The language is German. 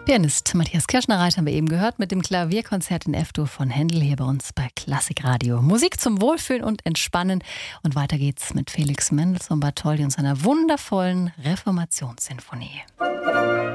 Pianist Matthias Kirschner-Reit haben wir eben gehört mit dem Klavierkonzert in F-Dur von Händel hier bei uns bei Klassikradio. Musik zum Wohlfühlen und Entspannen. Und weiter geht's mit Felix Mendelssohn Bartholdy und seiner wundervollen Reformationssinfonie.